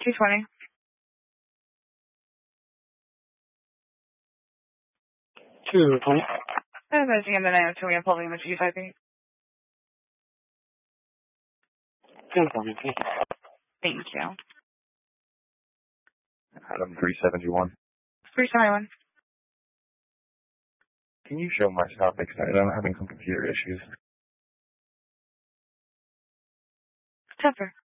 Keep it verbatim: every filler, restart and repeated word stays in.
two twenty. two twenty. And then again, the nine oh two, I'm pulling the G five eight. ten forty. Thank you. Adam three seventy-one. three seventy-one. Can you show my stop excited? I'm having some computer issues. Temper.